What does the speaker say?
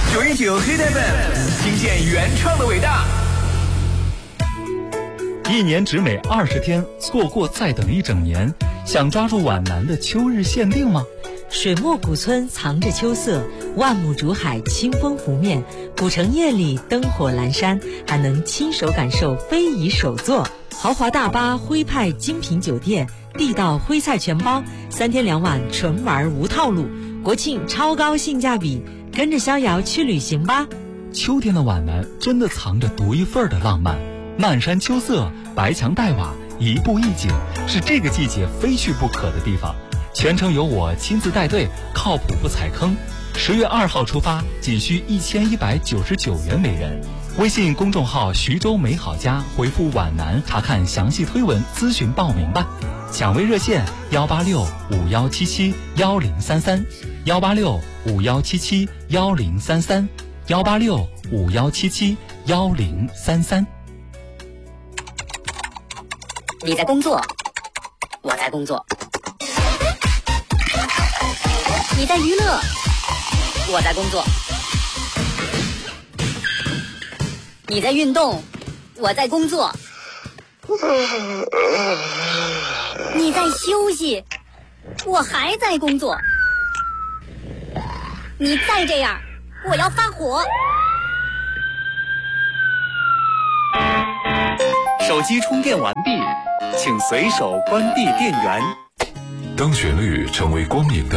919 Hit FM， 听见原创的伟大。 一年只美20天，错过再等一整年。想抓住皖南的秋日限定吗？ 水墨古村藏着秋色，万亩竹海清风拂面，古城夜里灯火阑珊，还能亲手感受非遗手作。豪华大巴徽派精品酒店，地道徽菜全包，3天2晚纯玩无套路，国庆超高性价比，跟着逍遥去旅行吧。 秋天的皖南真的藏着独一份的浪漫，漫山秋色，白墙黛瓦，一步一景，是这个季节非去不可的地方。全程由我亲自带队，靠谱不踩坑。10月2号出发，仅需1199元每人。微信公众号徐州美好家回复皖南查看详细推文，咨询报名吧。抢位热线18651771033 18651771033 18651771033。 你在工作，我在工作；你在娱乐，我在工作；你在运动，我在工作；你在休息，我还在工作。你再这样，我要发火。 手机充电完毕，请随手关闭电源。 当旋律成为光影的